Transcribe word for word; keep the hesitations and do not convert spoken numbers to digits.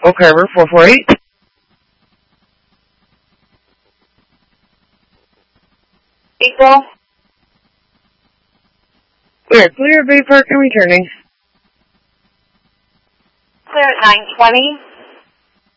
Oak Harbor, four four eight. Equal. We are clear of Bay Park and returning. Clear at nine twenty.